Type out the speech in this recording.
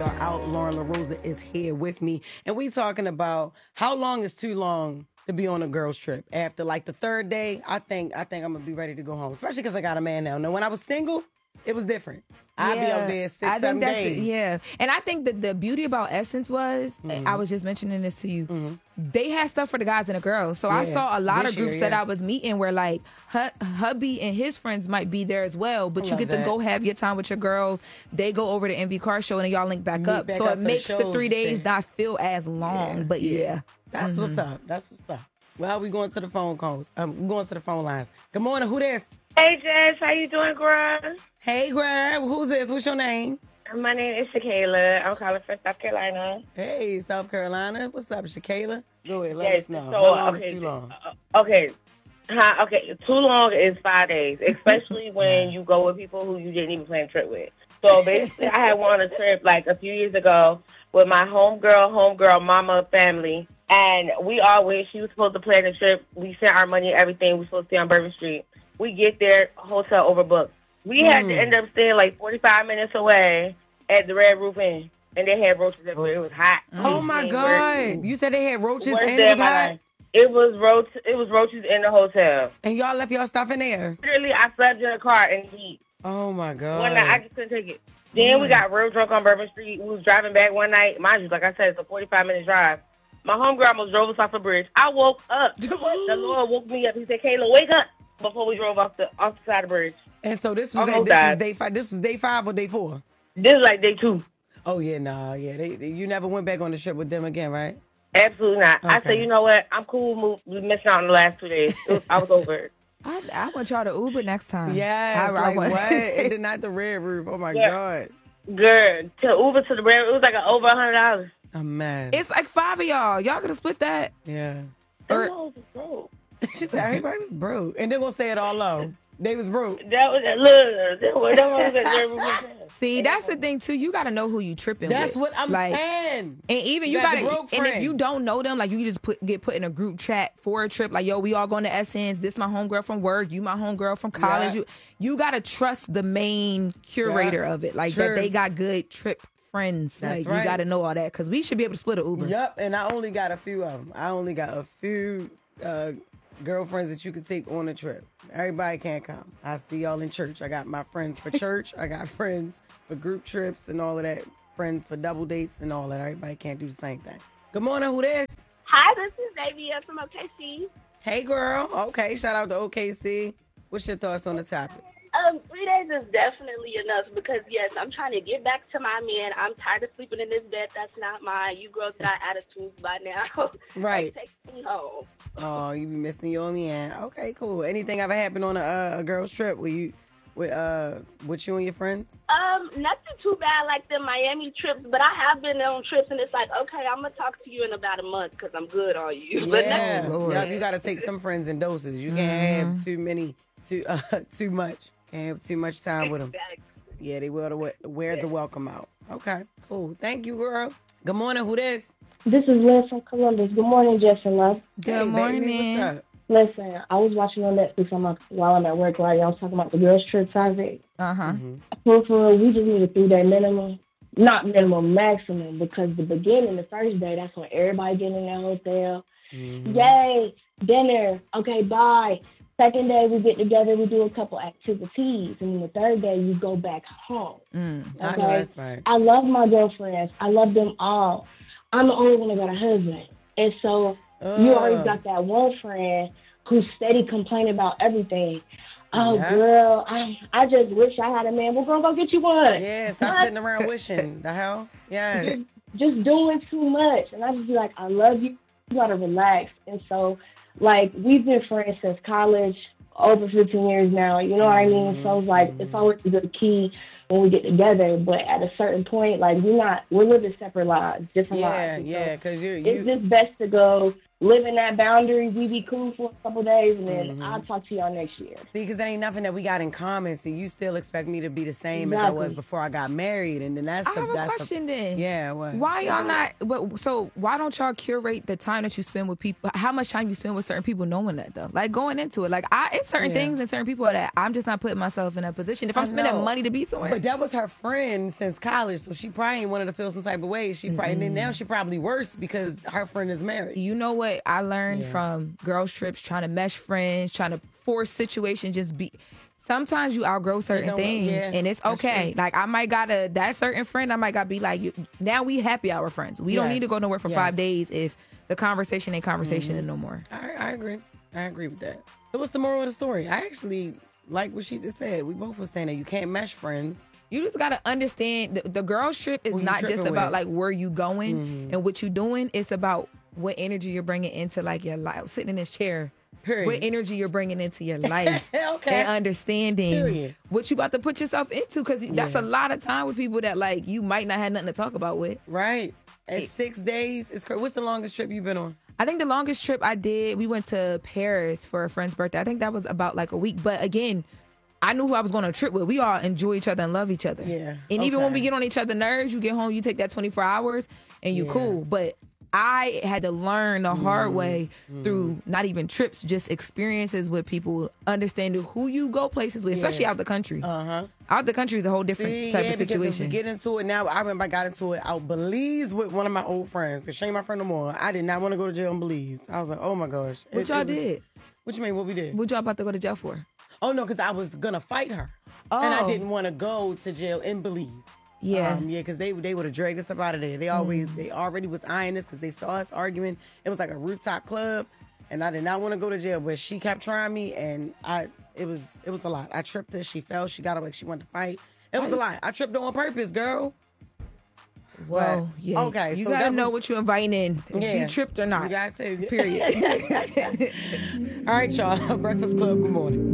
are out. Lauren LaRosa is here with me. And we talking about how long is too long to be on a girl's trip. After like the third day, I think I'm going to be ready to go home. Especially because I got a man now. Now, when I was single, it was different. I'd be out there 6-7 days. Yeah. And I think that the beauty about Essence was, I was just mentioning this to you, they had stuff for the guys and the girls. So I saw a lot of groups that I was meeting where like hubby and his friends might be there as well, but you get to go have your time with your girls. They go over to MV Car Show and then y'all link back up. So it makes the 3 days not feel as long. But That's what's up. That's what's up. Well, we going to the phone calls. We're going to the phone lines. Good morning. Who this? Hey, Jess. How you doing, girl? Hey, girl. Who's this? What's your name? My name is Shakayla. I'm calling from South Carolina. Hey, South Carolina. What's up, Shakayla? Go ahead. Let us know. So, How long is too long? Okay. Too long is 5 days, especially when you go with people who you didn't even plan a trip with. So basically, I had won a trip like a few years ago with my homegirl, mama, family. And we all went. She was supposed to plan the trip. We sent our money and everything. We were supposed to stay on Bourbon Street. We get there, hotel overbooked. We had to end up staying like 45 minutes away at the Red Roof Inn. And they had roaches everywhere. It was hot. Oh, my God. You said they had roaches and it was hot? It was roaches in the hotel. And y'all left y'all stuff in there? Literally, I slept in the car in the heat. Oh, my God. One night, I just couldn't take it. Then we got real drunk on Bourbon Street. We was driving back one night. Mind you, like I said, it's a 45-minute drive. My homegirl almost drove us off the bridge. I woke up. The Lord woke me up. He said, Kayla, wake up, before we drove off the side of the bridge. And so this was day 5. This was day 5 or day 4? This is like day 2. Oh, yeah, nah, yeah. You never went back on the trip with them again, right? Absolutely not. Okay. I said, you know what? I'm cool with missing out on the last 2 days. I was over it. I want y'all to Uber next time. Yes, what? And then not the Red Roof. Oh, my God. Girl, to Uber to the Red Roof, it was like over $100. Oh, man. It's like 5 of y'all. Y'all could have split that. Yeah. She said everybody was broke. And they're going to say it all low. They was broke. See, that's the thing, too. You got to know who you tripping with. That's what I'm saying. And even you got to, and if you don't know them, like you just get put in a group chat for a trip. Like, yo, we all going to Essence. This my homegirl from work. You my homegirl from college. Yeah. You got to trust the main curator of it. Like, that they got good trip friends. That's like, you got to know all that. Because we should be able to split an Uber. Yep, and I only got a few of them. I only got a few girlfriends that you could take on a trip. Everybody can't come. I see y'all in church. I got my friends for church. I got friends for group trips and all of that. Friends for double dates and all that. Everybody can't do the same thing. Good morning. Who this? Hi, this is Davia from OKC. Hey, girl. Okay, shout out to OKC. What's your thoughts on the topic? 3 days is definitely enough because, yes, I'm trying to get back to my man. I'm tired of sleeping in this bed. That's not mine. You girls got attitudes by now. Right. Take me home. Oh, you be missing your man. Okay, cool. Anything ever happened on a girl's trip with you and your friends? Nothing too bad like the Miami trips, but I have been on trips and it's like, okay, I'm gonna talk to you in about a month because I'm good on you. Yeah, but you got to take some friends in doses. You can't have too much. Can't have too much time with them. Yeah, they will wear the welcome out. Okay, cool. Thank you, girl. Good morning. Who this? This is Liz from Columbus. Good morning, Jess and Love. Good morning. Baby, what's up? Listen, I was watching on Netflix while I'm at work, right? Y'all was talking about the girls' trip Saturday. Uh-huh. For we just need a 3-day minimum. Not minimum, maximum, because the beginning, the first day, that's when everybody get in their hotel. Yay, dinner. Okay, bye. Second day, we get together, we do a couple activities. And then the third day, you go back home. I know that's right. I love my girlfriends. I love them all. I'm the only one that got a husband. And so you always got that one friend who's steady complaining about everything. Oh, girl, I just wish I had a man. We're going to go get you one. Yeah, stop sitting around wishing. The hell? Yeah. Just doing too much. And I just be like, I love you. You got to relax. And so, like, we've been friends since college, over 15 years now. You know what I mean? So it's like, it's always a good key when we get together. But at a certain point, like, we're living separate lives, different lives. Yeah, because it's just best to go live in that boundary. We be cool for a couple days, and then I'll talk to y'all next year. See, because there ain't nothing that we got in common. See, you still expect me to be the same as I was before I got married, and then that's I have a question then. Yeah, what? Why y'all not? So why don't y'all curate the time that you spend with people? How much time you spend with certain people, knowing that though, like going into it, like it's certain things and certain people that I'm just not putting myself in that position. If I'm spending money to be somewhere, but that was her friend since college, so she probably ain't wanted to feel some type of way. She probably, and then now she probably worse because her friend is married. You know what I learned from girls trips, trying to mesh friends, trying to force situations, just be. Sometimes you outgrow certain things, and it's okay. Like I might that certain friend, I might gotta be like, now we happy hour friends. We don't need to go nowhere for 5 days if the conversation ain't conversation no more. I agree. I agree with that. So what's the moral of the story? I actually like what she just said. We both were saying that you can't mesh friends. You just got to understand the girls trip is not just about like where you going and what you doing. It's about what energy you're bringing into like your life. Sitting in this chair. Period. What energy you're bringing into your life. And understanding what you about to put yourself into. Because that's a lot of time with people that like you might not have nothing to talk about with. Right. And 6 days. What's the longest trip you've been on? I think the longest trip I did, we went to Paris for a friend's birthday. I think that was about like a week. But again, I knew who I was going on a trip with. We all enjoy each other and love each other. Yeah. And even when we get on each other's nerves, you get home, you take that 24 hours and you cool. But I had to learn the hard way through not even trips, just experiences with people, understanding who you go places with, especially out the country. Out the country is a whole different type of situation. If we get into it now, I remember I got into it out Belize with one of my old friends. Because she ain't my friend no more. I did not want to go to jail in Belize. I was like, oh my gosh. What y'all did? What you mean, what we did? What y'all about to go to jail for? Oh no, because I was going to fight her. And I didn't want to go to jail in Belize. Yeah, because they would have dragged us up out of there. They already was eyeing us because they saw us arguing. It was like a rooftop club, and I did not want to go to jail, but she kept trying me, and it was a lot. I tripped her. She fell. She got up like she wanted to fight. It was a lot. I tripped her on purpose, girl. Well, yeah. Okay, you gotta know what you're inviting in. If you tripped or not. You gotta say period. All right, y'all. Breakfast Club. Good morning.